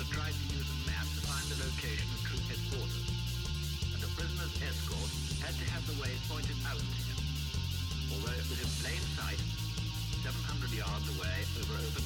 tried to use a map to find the location of troop headquarters, and the prisoner's escort had to have the way pointed out to him, although it was in plain sight, 700 yards away over open